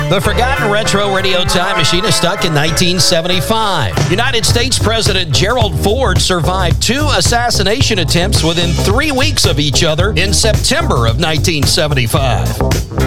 The forgotten retro radio time machine is stuck in 1975. United States President Gerald Ford survived 2 assassination attempts within 3 weeks of each other in September of 1975.